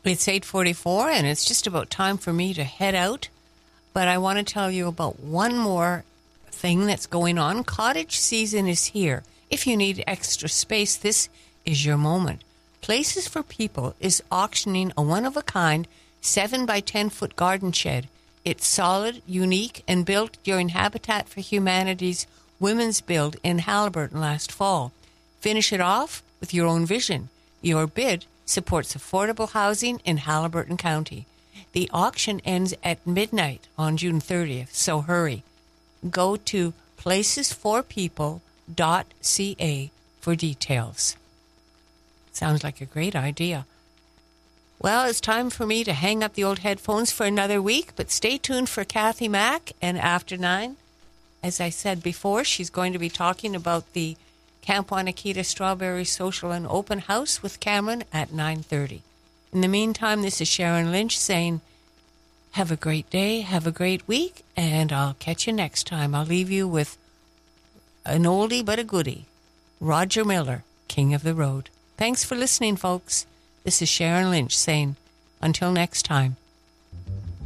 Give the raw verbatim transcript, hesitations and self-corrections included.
It's eight forty-four, and it's just about time for me to head out. But I want to tell you about one more thing that's going on. Cottage season is here. If you need extra space, this is your moment. Places for People is auctioning a one-of-a-kind seven by ten foot garden shed. It's solid, unique, and built during Habitat for Humanity's Women's Build in Haliburton last fall. Finish it off with your own vision. Your bid supports affordable housing in Haliburton County. The auction ends at midnight on June thirtieth, so hurry. Go to places for people dot c a for details. Sounds like a great idea. Well, it's time for me to hang up the old headphones for another week, but stay tuned for Kathy Mack and After Nine. As I said before, she's going to be talking about the Camp Wanakita Strawberry Social and Open House with Cameron at nine thirty. In the meantime, this is Sharon Lynch saying, have a great day, have a great week, and I'll catch you next time. I'll leave you with an oldie but a goodie, Roger Miller, King of the Road. Thanks for listening, folks. This is Sharon Lynch saying, until next time.